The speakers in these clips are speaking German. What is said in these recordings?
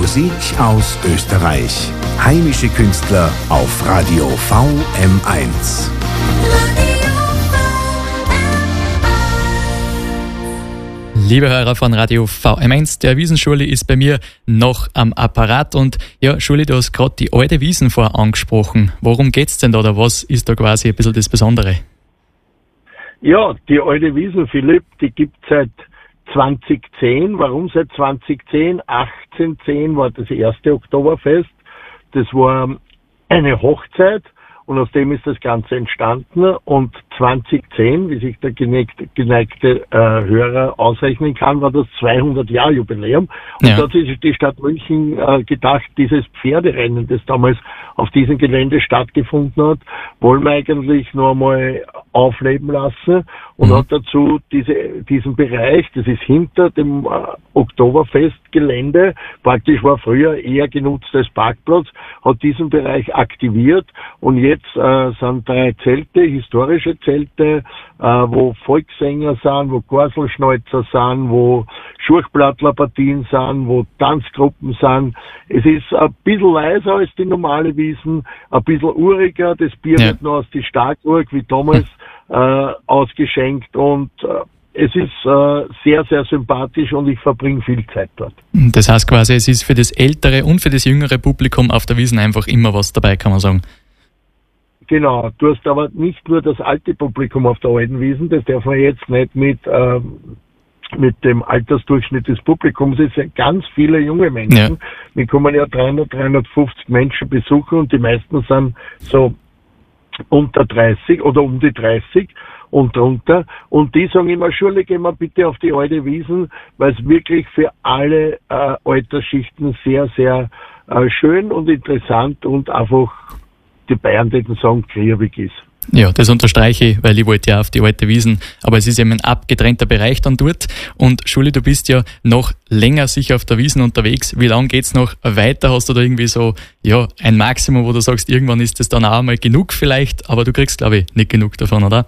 Musik aus Österreich. Heimische Künstler auf Radio VM1. Liebe Hörer von Radio VM1, der Wiesenschuli ist bei mir noch am Apparat. Und ja, Schuli, du hast gerade die alte Wiesen vorher angesprochen. Worum geht's denn da oder was ist da quasi ein bisschen das Besondere? Ja, die alte Wiesen, Philipp, die gibt es seit 2010. Warum seit 2010? 1810 war das erste Oktoberfest. Das war eine Hochzeit und aus dem ist das Ganze entstanden. Und 2010, wie sich der geneigte Hörer ausrechnen kann, war das 200-Jahr-Jubiläum. Und da hat sich die Stadt München gedacht, dieses Pferderennen, das damals auf diesem Gelände stattgefunden hat, wollen wir eigentlich noch einmal aufleben lassen und hat dazu diesen Bereich, das ist hinter dem Oktoberfestgelände, praktisch war früher eher genutzt als Parkplatz, hat diesen Bereich aktiviert und jetzt sind 3 Zelte, historische Zelte, wo Volkssänger sind, wo Gorselschneuzer sind, wo Schurchblattlerpartien sind, wo Tanzgruppen sind. Es ist ein bisschen leiser als die normale Wiesen, ein bisschen uriger, das Bier wird noch aus die Starkurg wie damals ausgeschenkt und es ist sehr, sehr sympathisch und ich verbringe viel Zeit dort. Das heißt quasi, es ist für das ältere und für das jüngere Publikum auf der Wiesn einfach immer was dabei, kann man sagen. Genau, du hast aber nicht nur das alte Publikum auf der alten Wiesn, das darf man jetzt nicht mit dem Altersdurchschnitt des Publikums, es sind ganz viele junge Menschen. Ja. Wir kommen ja 350 Menschen besuchen und die meisten sind so unter 30 oder um die 30 und drunter. Und die sagen immer, Schule, gehen wir bitte auf die alte Wiesn, weil es wirklich für alle Altersschichten sehr, sehr schön und interessant und einfach die Bayern, die sagen, kriegig ist. Ja, das unterstreiche ich, weil ich wollte ja auf die alte Wiesn, aber es ist eben ein abgetrennter Bereich dann dort. Und Schuli, du bist ja noch länger sicher auf der Wiesn unterwegs. Wie lange geht's noch weiter? Hast du da irgendwie so, ja, ein Maximum, wo du sagst, irgendwann ist das dann auch mal genug vielleicht, aber du kriegst, glaube ich, nicht genug davon, oder?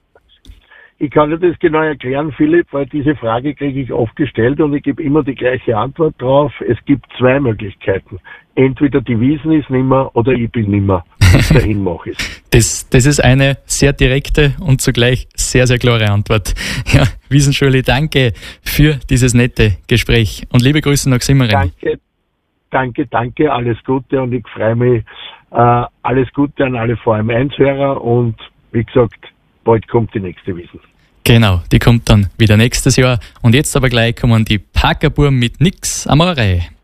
Ich kann dir das genau erklären, Philipp, weil diese Frage kriege ich oft gestellt und ich gebe immer die gleiche Antwort drauf. Es gibt 2 Möglichkeiten. Entweder die Wiesn ist nimmer oder ich bin nimmer, bis dahin mache ich es. Das ist eine sehr direkte und zugleich sehr, sehr klare Antwort. Ja, Wiesenschuli, danke für dieses nette Gespräch und liebe Grüße nach Simmering. Danke, alles Gute und ich freue mich, alles Gute an alle VM1-Hörer und wie gesagt, bald kommt die nächste Wiesn. Genau, die kommt dann wieder nächstes Jahr und jetzt aber gleich kommen die Packerburm mit Nix Amore.